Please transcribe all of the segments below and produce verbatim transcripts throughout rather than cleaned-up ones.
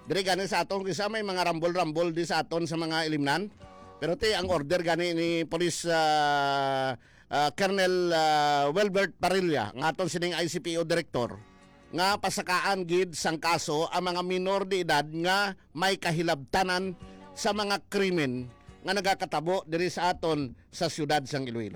Dire gani sa aton kisa may mga rambol-rambol di sa aton sa mga ilimnan. Pero ti ang order gani ni Police uh, uh, Colonel uh, Wilbert Parilla nga aton sining I C P O Director nga pasakaan gid sang kaso ang mga minor de edad nga may kahilabtanan sa mga krimen nga nagakatabo diri sa aton sa siyudad sang Iloilo.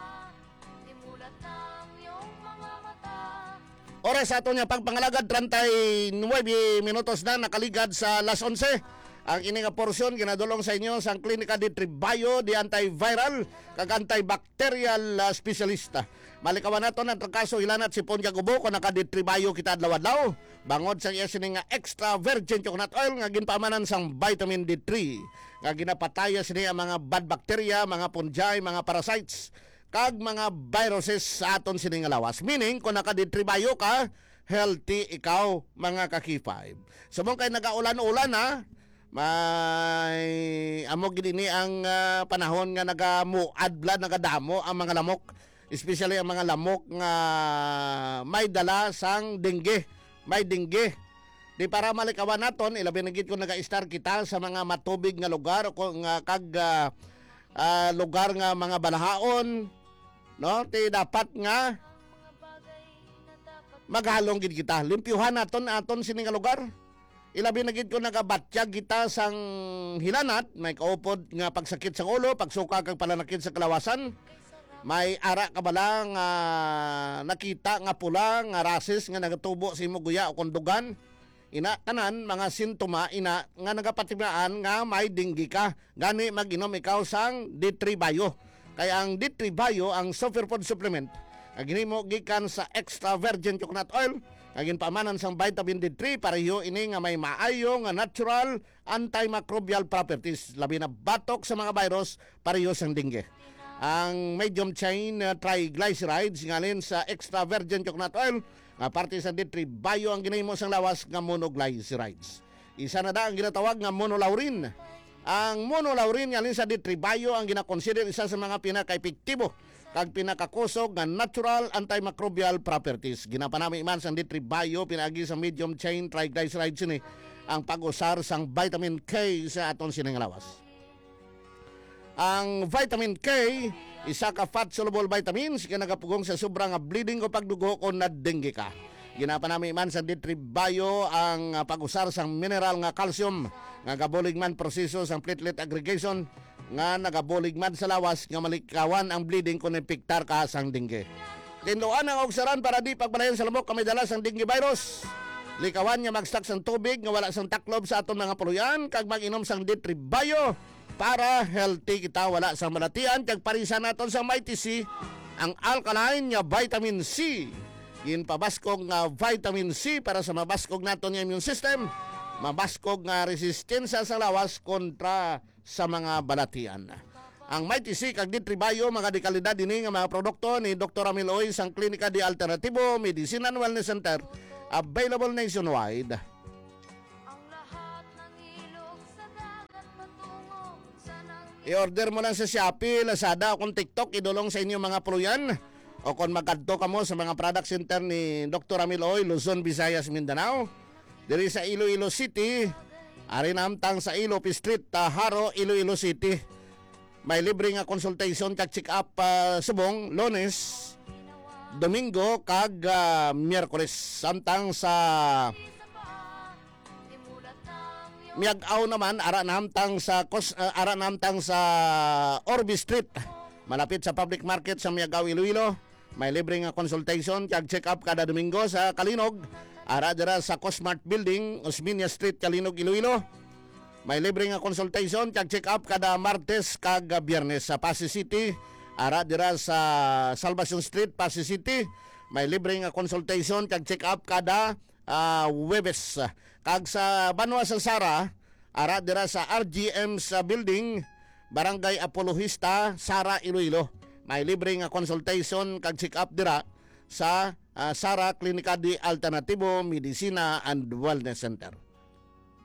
Oras sa ato niya pagpangalagad thirty-nine minutos na nakaligad sa alas eleven. Ang ini nga porsyon ginadulong sa inyo sang klinika di Tribayo di antiviral kag antibacterial uh, specialista. Malikawan nato ang kaso ilanat si Ponja Gubo kung naka di Tribayo kita adlaw-adlaw. Bangod sa iya sini nga extra virgin coconut oil nga ginpamanan sang vitamin D three nga ginapataya sini ang mga bad bacteria, mga fungi, mga parasites kag mga viruses sa aton sini nga lawas. Meaning kung naka di Tribayo ka, healthy ikaw mga ka-K five. Sumong kay nagaulan-ulan ha, may amo gid ni ang uh, panahon nga nagamuadlad nagadamo ang mga lamok, especially ang mga lamok nga may dala sang dengue, may dengue. Di para malikawan naton ilabi na gid kung naga-star kita sa mga matubig nga lugar o kung uh, kag uh, uh, lugar nga mga balahaon, no? Ti dapat nga maghalong gid kita, limpyuhan naton aton sini nga lugar. Ilabi na gid ko nagabatyag kita sang hilanat, may kaupod nga pagsakit sa ulo, pagsuka kag palanakit sa kalawasan. May ara ka bala nga nakita nga pula nga rases nga nagatubo sa imong guya o kondugan. Ina tanan mga sintoma ina nga nagapatimaan nga may dengue ka. Gani mag-inom ikaw sang D three Bio. Kaya ang D three Bio ang superfood supplement ginimo gikan sa extra virgin coconut oil agin pamanan sang vitamin D three pareho ini nga may maayo nga natural antimicrobial properties labi na batok sa mga virus pareho sang dengue. Ang medium chain uh, triglycerides ngalin sa extra virgin coconut oil nga parte sa D three Bio ang ginahimo sang lawas nga monoglycerides. Isa na da ang ginatawag nga monolaurin. Ang monolaurin ngalin sa D three Bio ang ginakonsider isa sa mga pinaka-epektibo kag pinakakusog nga natural antimicrobial properties. Ginapanami man sa D three Bio pinagi sa medium chain triglycerides ni ang pag-usar sang vitamin K sa aton sining lawas. Ang vitamin K isa ka fat soluble vitamins nga nagapugong sa sobrang bleeding o pagdugo kung na-dengue ka. Ginapanami man sa D three Bio ang pag-usar sang mineral nga calcium nga gabulig man proseso sang platelet aggregation nga nagabulig man sa lawas nga malikawan ang bleeding kung impiktar ka sang dengue. Tinduan ang ogsaran para di pagbalayan sa lamok kami dala sang dengue virus. Likawan nga mag-stock sang tubig nga wala sang taklob sa aton mga puluyan kag mag-inom sang D three Bio para healthy kita wala sang malatian kag parisan naton sa Mighty C ang alkaline nga vitamin C. Ginpabaskog nga vitamin C para sa mabaskog naton nga immune system, mabaskog nga resistensya sa lawas kontra sa mga balatian. Ang Mighty C kag D three Bio mga dekalidad ini nga mga produkto ni Doctor Amil Oy sang Klinika di Alternativo Medicine and Wellness Center, available nationwide. I-order mo lang sa Shopee, Lazada o kung TikTok, idulong sa inyo mga puluyan. O kung magkadto ka mo sa mga product center ni Doctor Amil Oy, Luzon, Visayas, Mindanao. Diri sa Iloilo City, ari namtang sa Ilopi Street, Haro, Iloilo City. May libre nga consultation kag check up uh, subong Lunes, Domingo kag uh, Miyerkules. Samtang sa Miag-aw naman ara namtang sa uh, ara namtang sa Orbi Street, malapit sa public market sa Miag-aw, Iloilo. May libre nga consultation kag check up kada Domingo sa Kalinog. Ara dira sa Cosmart Building, Osmeña Street, Kalinog, Iloilo. May libre nga consultation kag check up kada Martes kag Biyernes sa Pasig City. Ara dira sa Salvacion Street, Pasig City. May libre nga consultation kag check up kada uh, Webes. Kag sa Banwa sa Sara, ara dira sa R G M sa building, Barangay Apologista, Sara, Iloilo. May libre nga consultation kag check up dira sa uh, Sara Klinika di Alternativo Medicina and Wellness Center.